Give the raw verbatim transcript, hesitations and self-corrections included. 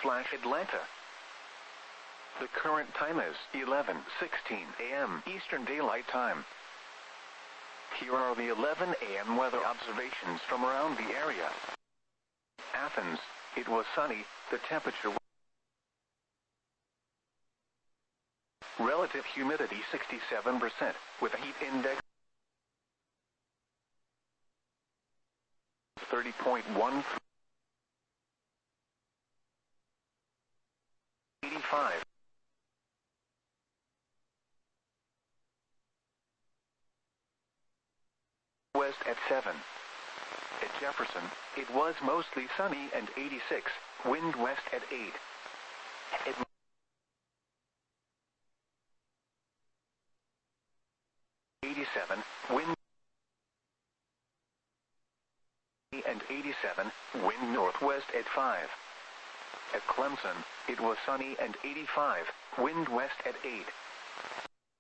slash Atlanta. The current time is eleven sixteen a m Eastern Daylight Time. Here are the eleven a m weather observations from around the area. Athens, it was sunny, the temperature was relative humidity sixty-seven percent, with a heat index thirty point one. eighty-five. West at seven. At Jefferson, it was mostly sunny and eighty-six, wind west at eight. At eighty-seven, wind and eighty-seven, wind northwest at five. At Clemson, it was sunny and eighty-five, wind west at eight.